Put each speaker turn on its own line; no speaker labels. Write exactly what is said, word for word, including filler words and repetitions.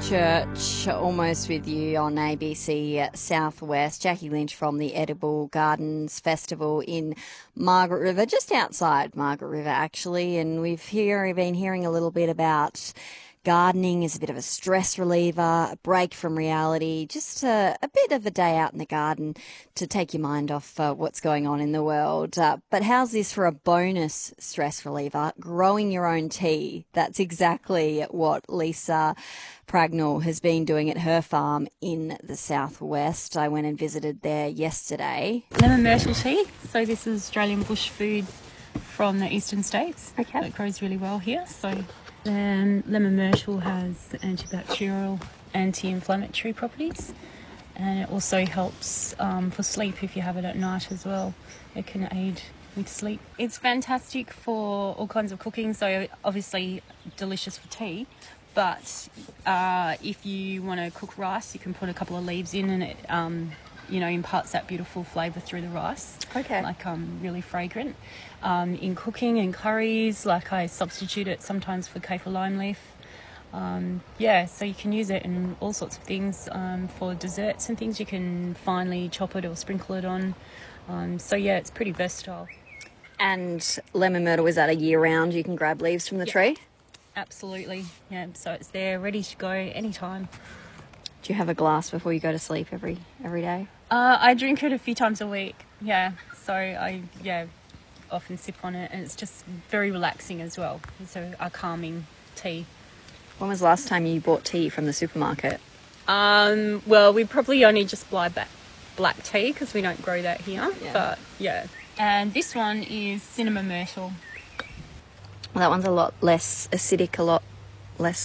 Church, almost with you on A B C Southwest. Jackie Lynch from the Edible Gardens Festival in Margaret River, just outside Margaret River actually, and we've here been hearing a little bit about gardening as a bit of a stress reliever, a break from reality, just a, a bit of a day out in the garden to take your mind off uh, what's going on in the world. Uh, but how's this for a bonus stress reliever? Growing your own tea. That's exactly what Lisa Pragnell has been doing at her farm in the southwest. I went and visited there yesterday.
Lemon myrtle tea. So this is Australian bush food from the eastern states.
Okay.
It grows really well here. So then lemon myrtle has antibacterial, anti-inflammatory properties, and it also helps um, for sleep if you have it at night as well. It can aid with sleep. It's fantastic for all kinds of cooking, so obviously delicious for tea. But uh, if you want to cook rice, you can put a couple of leaves in, and it, um, you know, imparts that beautiful flavour through the rice.
Okay.
Like um, really fragrant. Um, in cooking and curries, like I substitute it sometimes for kaffir lime leaf. Um, yeah, so you can use it in all sorts of things. Um, for desserts and things, you can finely chop it or sprinkle it on. Um, so yeah, it's pretty versatile.
And lemon myrtle, is that a year round? You can grab leaves from the
Yeah.
tree?
Absolutely, yeah. So it's there, ready to go anytime.
Do you have a glass before you go to sleep every every day?
Uh, I drink it a few times a week. Yeah, so I yeah often sip on it, and it's just very relaxing as well. It's a, a calming tea.
When was the last time you bought tea from the supermarket?
Um, well, we probably only just buy back black tea because we don't grow that here.
Yeah.
But yeah, and this one is cinnamon myrtle.
Well, that one's a lot less acidic, a lot less